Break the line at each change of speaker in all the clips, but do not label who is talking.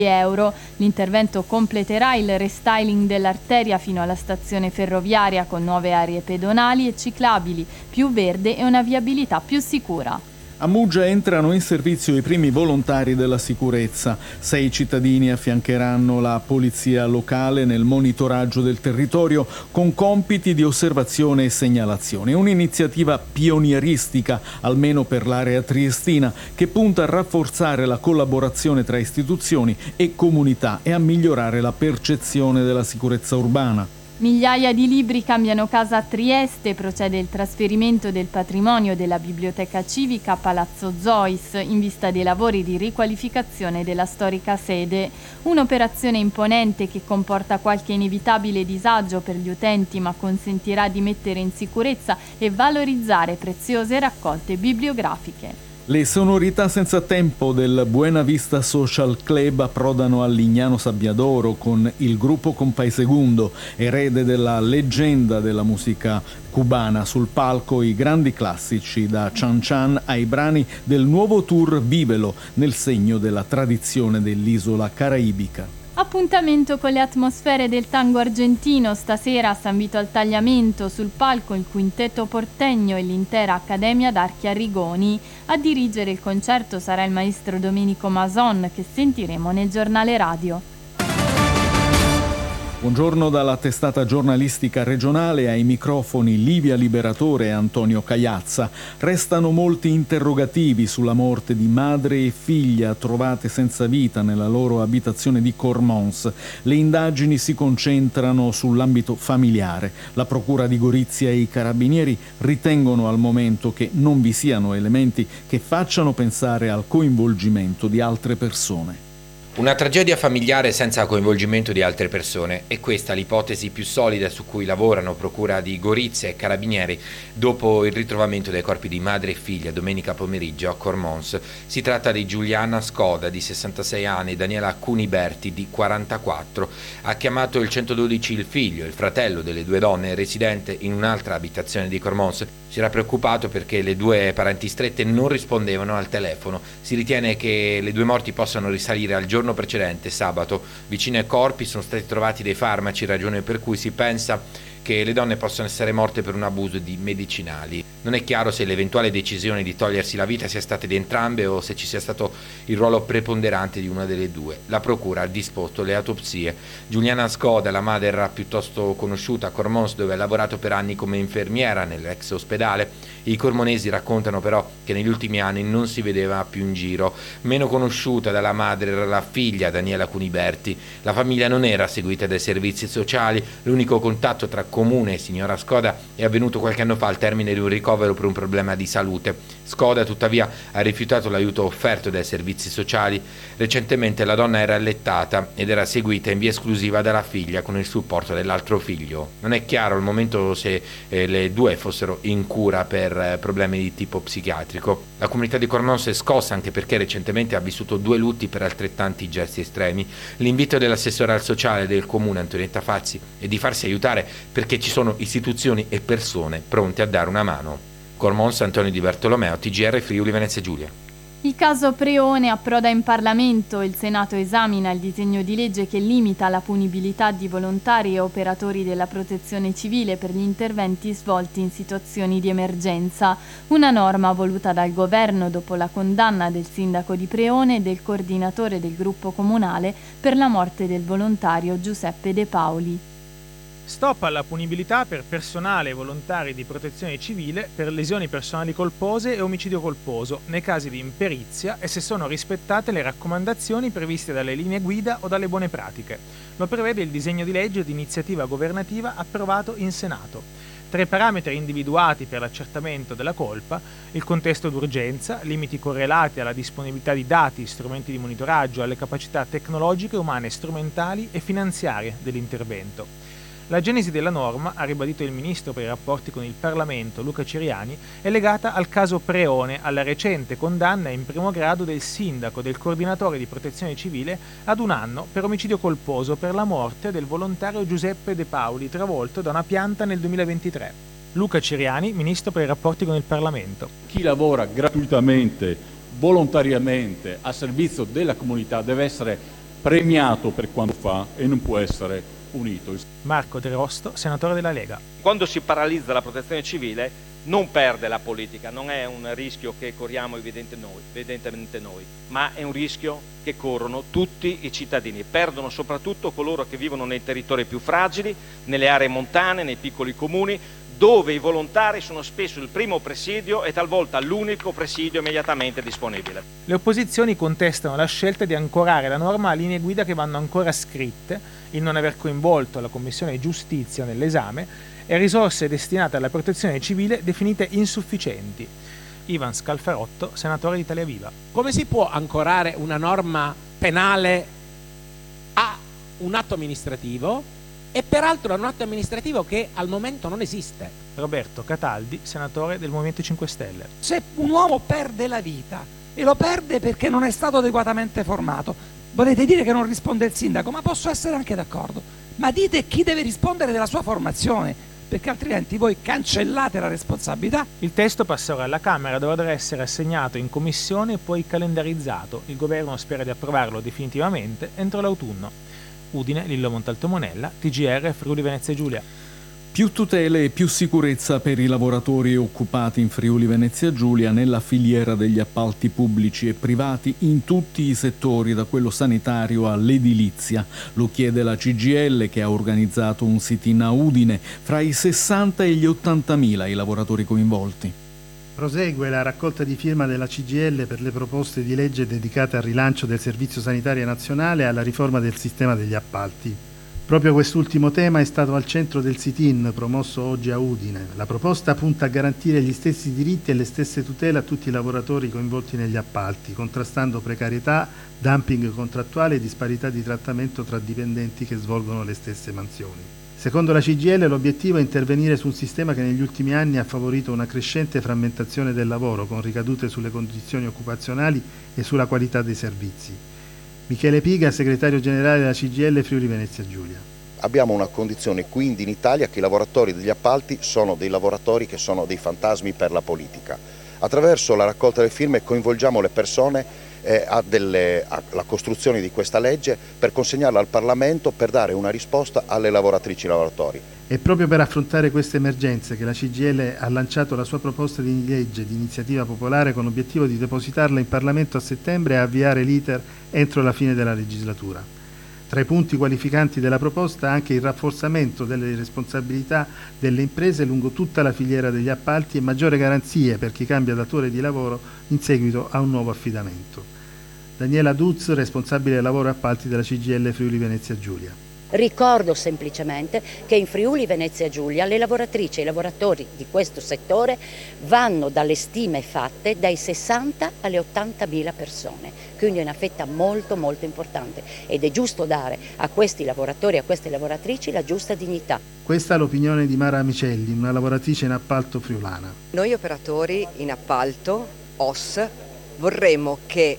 euro. L'intervento completerà il restyling dell'arteria fino alla stazione ferroviaria con nuove aree pedonali e ciclabili, più verde e una viabilità più sicura.
A Muggia entrano in servizio i primi volontari della sicurezza. 6 cittadini affiancheranno la polizia locale nel monitoraggio del territorio con compiti di osservazione e segnalazione. Un'iniziativa pionieristica, almeno per l'area triestina, che punta a rafforzare la collaborazione tra istituzioni e comunità e a migliorare la percezione della sicurezza urbana.
Migliaia di libri cambiano casa a Trieste, procede il trasferimento del patrimonio della biblioteca civica a Palazzo Zois in vista dei lavori di riqualificazione della storica sede. Un'operazione imponente che comporta qualche inevitabile disagio per gli utenti, ma consentirà di mettere in sicurezza e valorizzare preziose raccolte bibliografiche.
Le sonorità senza tempo del Buena Vista Social Club approdano a Lignano Sabbiadoro con il gruppo Compay Segundo, erede della leggenda della musica cubana. Sul palco i grandi classici, da Chan Chan ai brani del nuovo tour Vivelo, nel segno della tradizione dell'isola caraibica.
Appuntamento con le atmosfere del tango argentino. Stasera a San Vito al Tagliamento, sul palco il quintetto portegno e l'intera Accademia d'Archi Arrigoni. A dirigere il concerto sarà il maestro Domenico Mason, che sentiremo nel giornale radio.
Buongiorno dalla testata giornalistica regionale, ai microfoni Livia Liberatore e Antonio Cagliazza. Restano molti interrogativi sulla morte di madre e figlia trovate senza vita nella loro abitazione di Cormons. Le indagini si concentrano sull'ambito familiare. La Procura di Gorizia e i Carabinieri ritengono al momento che non vi siano elementi che facciano pensare al coinvolgimento di altre persone.
Una tragedia familiare senza coinvolgimento di altre persone, è questa l'ipotesi più solida su cui lavorano Procura di Gorizia e Carabinieri dopo il ritrovamento dei corpi di madre e figlia domenica pomeriggio a Cormons. Si tratta di Giuliana Scoda di 66 anni e Daniela Cuniberti di 44. Ha chiamato il 112 il figlio, il fratello delle due donne, residente in un'altra abitazione di Cormons. Si era preoccupato perché le due parenti strette non rispondevano al telefono. Si ritiene che le due morti possano risalire al giorno precedente, sabato. Vicino ai corpi sono stati trovati dei farmaci, ragione per cui si pensa che le donne possano essere morte per un abuso di medicinali. Non è chiaro se l'eventuale decisione di togliersi la vita sia stata di entrambe o se ci sia stato il ruolo preponderante di una delle due. La procura ha disposto le autopsie. Giuliana Scoda, la madre, era piuttosto conosciuta a Cormons, dove ha lavorato per anni come infermiera nell'ex ospedale. I cormonesi raccontano però che negli ultimi anni non si vedeva più in giro. Meno conosciuta dalla madre era la figlia Daniela Cuniberti. La famiglia non era seguita dai servizi sociali. L'unico contatto tra comune e signora Scoda è avvenuto qualche anno fa al termine di un ricovero per un problema di salute. Scoda tuttavia ha rifiutato l'aiuto offerto dai servizi sociali. Recentemente la donna era allettata ed era seguita in via esclusiva dalla figlia con il supporto dell'altro figlio. Non è chiaro al momento se le due fossero in cura per problemi di tipo psichiatrico. La comunità di Cormons è scossa anche perché recentemente ha vissuto 2 lutti per altrettanti gesti estremi. L'invito dell'assessore al sociale del comune Antonietta Fazzi è di farsi aiutare perché ci sono istituzioni e persone pronte a dare una mano. Cormons, Antonio Di Bertolomeo, TGR Friuli Venezia Giulia.
Il caso Preone approda in Parlamento. Il Senato esamina il disegno di legge che limita la punibilità di volontari e operatori della protezione civile per gli interventi svolti in situazioni di emergenza. Una norma voluta dal governo dopo la condanna del sindaco di Preone e del coordinatore del gruppo comunale per la morte del volontario Giuseppe De Paoli.
Stop alla punibilità per personale e volontari di protezione civile per lesioni personali colpose e omicidio colposo nei casi di imperizia e se sono rispettate le raccomandazioni previste dalle linee guida o dalle buone pratiche. Lo prevede il disegno di legge di iniziativa governativa approvato in Senato. Tra i parametri individuati per l'accertamento della colpa, il contesto d'urgenza, limiti correlati alla disponibilità di dati, strumenti di monitoraggio, alle capacità tecnologiche, umane, strumentali e finanziarie dell'intervento. La genesi della norma, ha ribadito il ministro per i rapporti con il Parlamento Luca Ciriani, è legata al caso Preone, alla recente condanna in primo grado del sindaco e del coordinatore di protezione civile ad 1 anno per omicidio colposo per la morte del volontario Giuseppe De Paoli, travolto da una pianta nel 2023. Luca Ciriani, ministro per i rapporti con il Parlamento.
Chi lavora gratuitamente, volontariamente, a servizio della comunità deve essere premiato per quanto fa e non può essere punito.
Marco De Rosto, senatore della Lega.
Quando si paralizza la protezione civile non perde la politica, non è un rischio che corriamo evidentemente noi, ma è un rischio che corrono tutti i cittadini. Perdono soprattutto coloro che vivono nei territori più fragili, nelle aree montane, nei piccoli comuni, dove i volontari sono spesso il primo presidio e talvolta l'unico presidio immediatamente disponibile.
Le opposizioni contestano la scelta di ancorare la norma a linee guida che vanno ancora scritte, il non aver coinvolto la Commissione Giustizia nell'esame e risorse destinate alla protezione civile definite insufficienti. Ivan Scalfarotto, senatore di Italia Viva.
Come si può ancorare una norma penale a un atto amministrativo e peraltro a un atto amministrativo che al momento non esiste?
Roberto Cataldi, senatore del Movimento 5 Stelle.
Se un uomo perde la vita e lo perde perché non è stato adeguatamente formato, volete dire che non risponde il sindaco? Ma posso essere anche d'accordo, ma dite chi deve rispondere della sua formazione, perché altrimenti voi cancellate la responsabilità.
Il testo passerà alla Camera, dovrà essere assegnato in commissione e poi calendarizzato. Il governo spera di approvarlo definitivamente entro l'autunno. Udine, Lillo Montalto Monella, TGR Friuli Venezia Giulia.
Più tutele e più sicurezza per i lavoratori occupati in Friuli Venezia Giulia nella filiera degli appalti pubblici e privati in tutti i settori, da quello sanitario all'edilizia. Lo chiede la CGIL, che ha organizzato un sit-in a Udine. Fra i 60 e gli 80.000 i lavoratori coinvolti.
Prosegue la raccolta di firma della CGIL per le proposte di legge dedicate al rilancio del Servizio Sanitario Nazionale e alla riforma del sistema degli appalti. Proprio quest'ultimo tema è stato al centro del sit-in promosso oggi a Udine. La proposta punta a garantire gli stessi diritti e le stesse tutele a tutti i lavoratori coinvolti negli appalti, contrastando precarietà, dumping contrattuale e disparità di trattamento tra dipendenti che svolgono le stesse mansioni. Secondo la CGIL l'obiettivo è intervenire su un sistema che negli ultimi anni ha favorito una crescente frammentazione del lavoro, con ricadute sulle condizioni occupazionali e sulla qualità dei servizi. Michele Piga, segretario generale della CGIL Friuli Venezia Giulia.
Abbiamo una condizione quindi in Italia che i lavoratori degli appalti sono dei lavoratori che sono dei fantasmi per la politica. Attraverso la raccolta delle firme coinvolgiamo le persone alla costruzione di questa legge per consegnarla al Parlamento per dare una risposta alle lavoratrici e lavoratori.
È proprio per affrontare queste emergenze che la CGIL ha lanciato la sua proposta di legge di iniziativa popolare con l'obiettivo di depositarla in Parlamento a settembre e avviare l'iter entro la fine della legislatura. Tra i punti qualificanti della proposta anche il rafforzamento delle responsabilità delle imprese lungo tutta la filiera degli appalti e maggiore garanzie per chi cambia datore di lavoro in seguito a un nuovo affidamento. Daniela Duz, responsabile del lavoro e appalti della CGIL Friuli Venezia Giulia.
Ricordo semplicemente che in Friuli Venezia Giulia le lavoratrici e i lavoratori di questo settore vanno dalle stime fatte dai 60 alle 80.000 persone, quindi è una fetta molto molto importante ed è giusto dare a questi lavoratori e a queste lavoratrici la giusta dignità.
Questa è l'opinione di Mara Amicelli, una lavoratrice in appalto friulana.
Noi operatori in appalto, OS, vorremmo che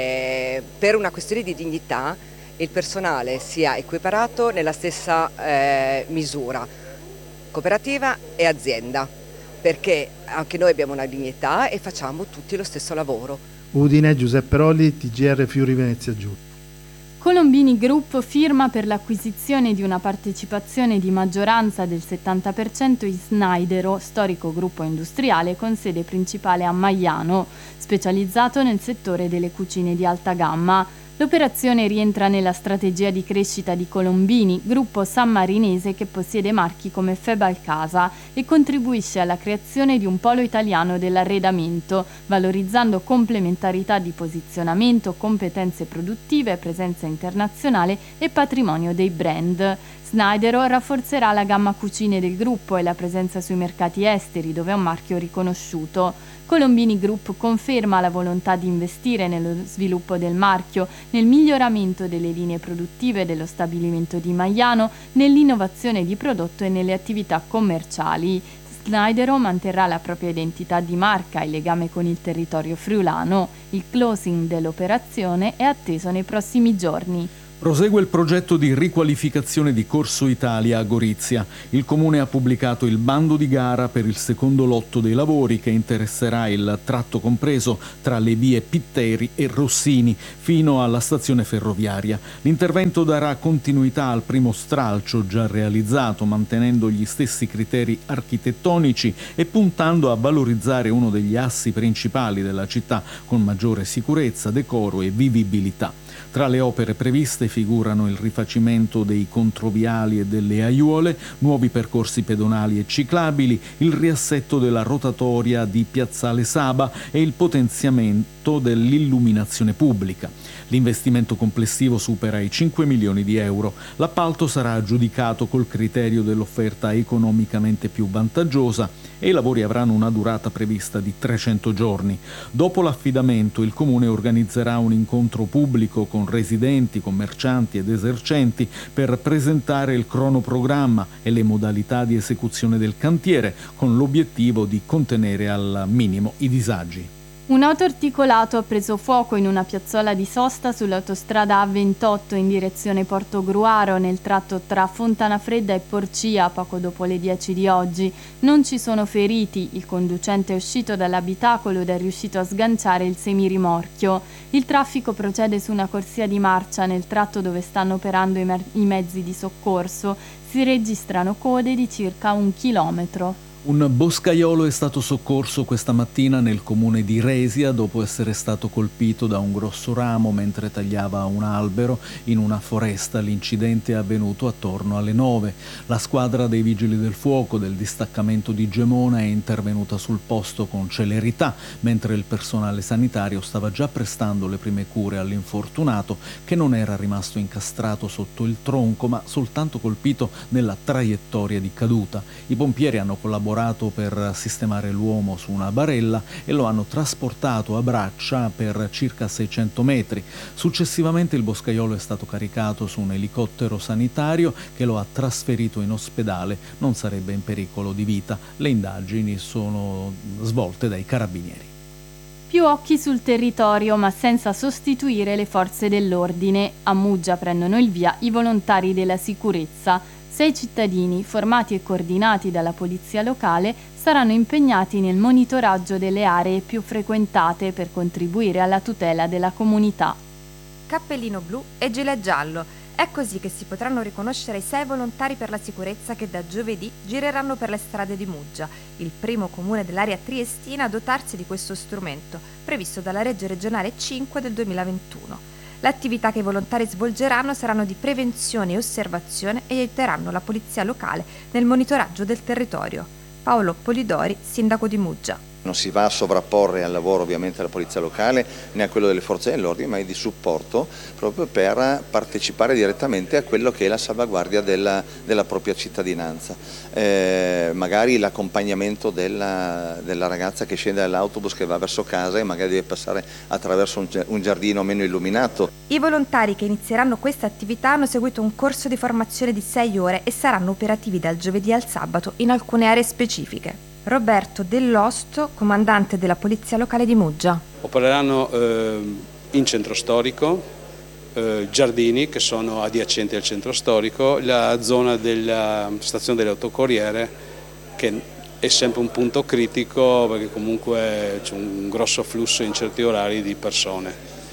per una questione di dignità il personale sia equiparato nella stessa misura, cooperativa e azienda, perché anche noi abbiamo una dignità e facciamo tutti lo stesso lavoro.
Udine, Giuseppe Rolli, TGR Friuli Venezia Giulia.
Colombini Group firma per l'acquisizione di una partecipazione di maggioranza del 70% in Snaidero, storico gruppo industriale con sede principale a Maiano, specializzato nel settore delle cucine di alta gamma. L'operazione rientra nella strategia di crescita di Colombini, gruppo sammarinese che possiede marchi come Febalcasa e contribuisce alla creazione di un polo italiano dell'arredamento, valorizzando complementarità di posizionamento, competenze produttive, presenza internazionale e patrimonio dei brand. Snaidero rafforzerà la gamma cucine del gruppo e la presenza sui mercati esteri, dove è un marchio riconosciuto. Colombini Group conferma la volontà di investire nello sviluppo del marchio, nel miglioramento delle linee produttive dello stabilimento di Maiano, nell'innovazione di prodotto e nelle attività commerciali. Snaidero manterrà la propria identità di marca e legame con il territorio friulano. Il closing dell'operazione è atteso nei prossimi giorni.
Prosegue il progetto di riqualificazione di Corso Italia a Gorizia. Il Comune ha pubblicato il bando di gara per il secondo lotto dei lavori che interesserà il tratto compreso tra le vie Pitteri e Rossini fino alla stazione ferroviaria. L'intervento darà continuità al primo stralcio già realizzato, mantenendo gli stessi criteri architettonici e puntando a valorizzare uno degli assi principali della città con maggiore sicurezza, decoro e vivibilità. Tra le opere previste figurano il rifacimento dei controviali e delle aiuole, nuovi percorsi pedonali e ciclabili, il riassetto della rotatoria di Piazzale Saba e il potenziamento dell'illuminazione pubblica. L'investimento complessivo supera i 5 milioni di euro. L'appalto sarà aggiudicato col criterio dell'offerta economicamente più vantaggiosa e i lavori avranno una durata prevista di 300 giorni. Dopo l'affidamento, il Comune organizzerà un incontro pubblico con residenti, commercianti ed esercenti per presentare il cronoprogramma e le modalità di esecuzione del cantiere, con l'obiettivo di contenere al minimo i disagi.
Un autoarticolato ha preso fuoco in una piazzola di sosta sull'autostrada A28 in direzione Portogruaro nel tratto tra Fontana Fredda e Porcia poco dopo le 10 di oggi. Non ci sono feriti, il conducente è uscito dall'abitacolo ed è riuscito a sganciare il semirimorchio. Il traffico procede su una corsia di marcia nel tratto dove stanno operando i mezzi di soccorso. Si registrano code di circa 1 chilometro.
Un boscaiolo è stato soccorso questa mattina nel comune di Resia dopo essere stato colpito da un grosso ramo mentre tagliava un albero in una foresta. L'incidente è avvenuto attorno alle 9. La squadra dei vigili del fuoco del distaccamento di Gemona è intervenuta sul posto con celerità, mentre il personale sanitario stava già prestando le prime cure all'infortunato, che non era rimasto incastrato sotto il tronco ma soltanto colpito nella traiettoria di caduta. I pompieri hanno collaborato per sistemare l'uomo su una barella e lo hanno trasportato a braccia per circa 600 metri. Successivamente il boscaiolo è stato caricato su un elicottero sanitario che lo ha trasferito in ospedale. Non sarebbe in pericolo di vita. Le indagini sono svolte dai carabinieri.
Più occhi sul territorio, ma senza sostituire le forze dell'ordine. A Muggia prendono il via i volontari della sicurezza. 6 cittadini, formati e coordinati dalla polizia locale, saranno impegnati nel monitoraggio delle aree più frequentate per contribuire alla tutela della comunità.
Cappellino blu e gilet giallo. È così che si potranno riconoscere i 6 volontari per la sicurezza che da giovedì gireranno per le strade di Muggia, il primo comune dell'area triestina a dotarsi di questo strumento, previsto dalla legge regionale 5 del 2021. L'attività che i volontari svolgeranno saranno di prevenzione e osservazione e aiuteranno la polizia locale nel monitoraggio del territorio. Paolo Polidori, sindaco di Muggia.
Non si va a sovrapporre al lavoro ovviamente della polizia locale né a quello delle forze dell'ordine, ma è di supporto proprio per partecipare direttamente a quello che è la salvaguardia della propria cittadinanza. Magari l'accompagnamento della ragazza che scende dall'autobus che va verso casa e magari deve passare attraverso un giardino meno illuminato.
I volontari che inizieranno questa attività hanno seguito un corso di formazione di 6 ore e saranno operativi dal giovedì al sabato in alcune aree specifiche. Roberto Dell'Osto, comandante della polizia locale di Muggia.
Opereranno in centro storico, giardini che sono adiacenti al centro storico, la zona della stazione delle autocorriere che è sempre un punto critico perché comunque c'è un grosso flusso in certi orari di persone.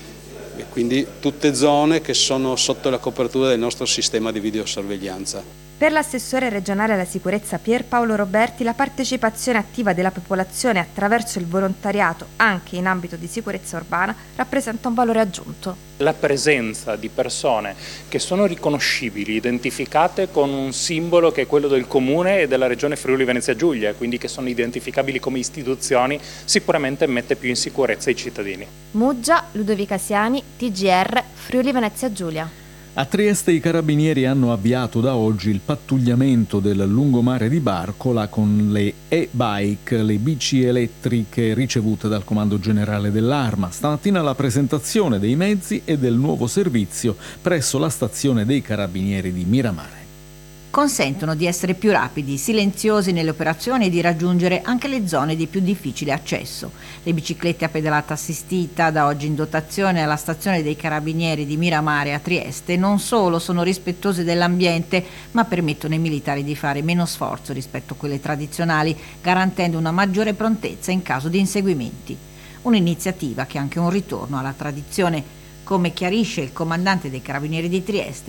E quindi tutte zone che sono sotto la copertura del nostro sistema di videosorveglianza.
Per l'assessore regionale alla sicurezza Pierpaolo Roberti, la partecipazione attiva della popolazione attraverso il volontariato, anche in ambito di sicurezza urbana, rappresenta un valore aggiunto.
La presenza di persone che sono riconoscibili, identificate con un simbolo che è quello del Comune e della Regione Friuli Venezia Giulia, quindi che sono identificabili come istituzioni, sicuramente mette più in sicurezza i cittadini.
Muggia, Ludovica Siani, TGR, Friuli Venezia Giulia.
A Trieste i carabinieri hanno avviato da oggi il pattugliamento del lungomare di Barcola con le e-bike, le bici elettriche ricevute dal Comando Generale dell'Arma. Stamattina la presentazione dei mezzi e del nuovo servizio presso la stazione dei carabinieri di Miramare.
consentono di essere più rapidi, silenziosi nelle operazioni e di raggiungere anche le zone di più difficile accesso. Le biciclette a pedalata assistita, da oggi in dotazione alla stazione dei Carabinieri di Miramare a Trieste, non solo sono rispettose dell'ambiente, ma permettono ai militari di fare meno sforzo rispetto a quelle tradizionali, garantendo una maggiore prontezza in caso di inseguimenti. Un'iniziativa che è anche un ritorno alla tradizione, come chiarisce il comandante dei Carabinieri di Trieste,